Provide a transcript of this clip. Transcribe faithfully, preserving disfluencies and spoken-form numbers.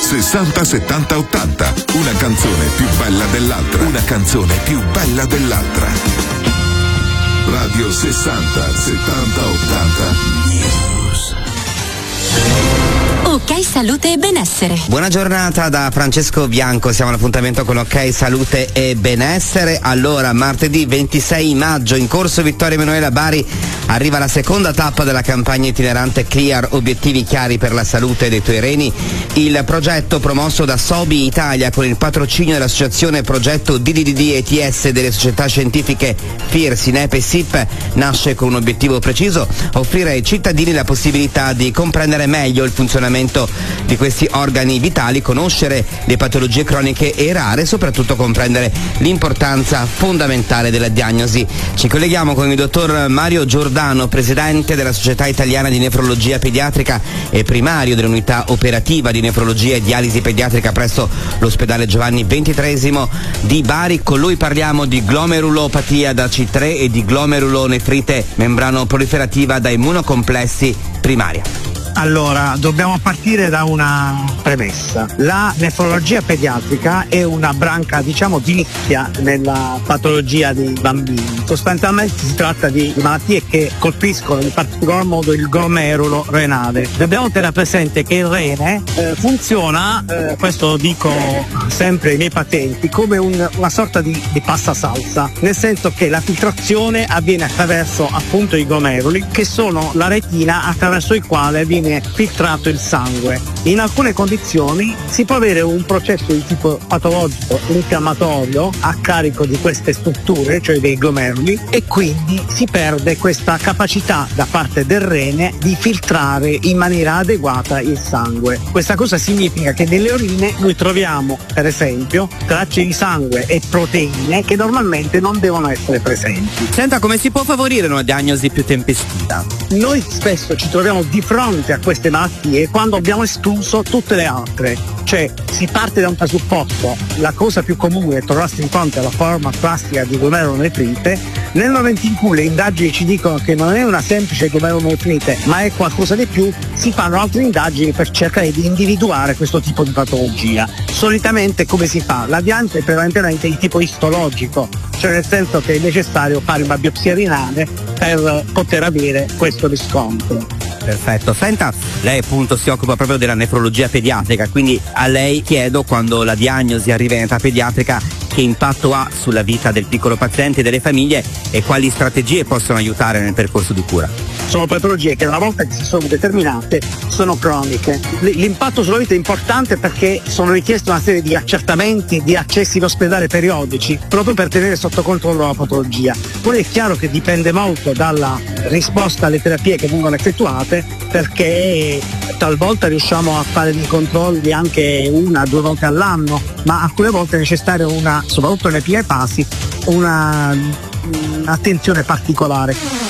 sessanta settanta ottanta. Una canzone più bella dell'altra. Una canzone più bella dell'altra. Radio sessanta settanta ottanta News. Ok Salute e Benessere. Buona giornata da Francesco Bianco, siamo all'appuntamento con Ok Salute e Benessere. Allora, martedì ventisei maggio in corso Vittorio Emanuele Bari arriva la seconda tappa della campagna itinerante Clear, obiettivi chiari per la salute dei tuoi reni. Il progetto promosso da Sobi Italia con il patrocinio dell'associazione Progetto D D D D E T S delle società scientifiche F I R, SINEP e S I P nasce con un obiettivo preciso: offrire ai cittadini la possibilità di comprendere meglio il funzionamento di questi organi vitali, conoscere le patologie croniche e rare, soprattutto comprendere l'importanza fondamentale della diagnosi. Ci colleghiamo con il dottor Mario Giordano, presidente della Società Italiana di Nefrologia Pediatrica e primario dell'unità operativa di nefrologia e dialisi pediatrica presso l'ospedale Giovanni ventitreesimo di Bari. Con lui parliamo di glomerulopatia da C tre e di glomerulonefrite membrano proliferativa da immunocomplessi primaria. Allora, dobbiamo partire da una premessa. La nefrologia pediatrica è una branca, diciamo, di nicchia nella patologia dei bambini. Sostanzialmente si tratta di malattie che colpiscono in particolar modo il glomerulo renale. Dobbiamo tenere presente che il rene eh, funziona, eh, questo lo dico sempre ai miei pazienti, come un, una sorta di, di pasta salsa, nel senso che la filtrazione avviene attraverso appunto i glomeruli, che sono la retina attraverso il quale viene filtrato il sangue. In alcune condizioni si può avere un processo di tipo patologico infiammatorio a carico di queste strutture, cioè dei glomeruli, e quindi si perde questa capacità da parte del rene di filtrare in maniera adeguata il sangue. Questa cosa significa che nelle urine noi troviamo, per esempio, tracce di sangue e proteine che normalmente non devono essere presenti. Senta, come si può favorire una diagnosi più tempestiva? Noi spesso ci troviamo di fronte a queste malattie quando abbiamo escluso tutte le altre, cioè si parte da un presupposto: la cosa più comune è trovarsi di fronte alla forma classica di glomerulonefrite. Nel momento in cui le indagini ci dicono che non è una semplice glomerulonefrite ma è qualcosa di più, si fanno altre indagini per cercare di individuare questo tipo di patologia. Solitamente come si fa? La diagnosi è prevalentemente di tipo istologico, cioè nel senso che è necessario fare una biopsia renale per poter avere questo riscontro. Perfetto, senta, lei appunto si occupa proprio della nefrologia pediatrica, quindi a lei chiedo, quando la diagnosi arriva in età pediatrica, che impatto ha sulla vita del piccolo paziente e delle famiglie e quali strategie possono aiutare nel percorso di cura? Sono patologie che una volta che si sono determinate sono croniche. L'impatto sulla vita è importante perché sono richiesti una serie di accertamenti, di accessi in ospedale periodici, proprio per tenere sotto controllo la patologia. Poi è chiaro che dipende molto dalla risposta alle terapie che vengono effettuate, perché talvolta riusciamo a fare dei controlli anche una o due volte all'anno, ma alcune volte è necessario una, soprattutto nelle prime fasi, una, un'attenzione particolare.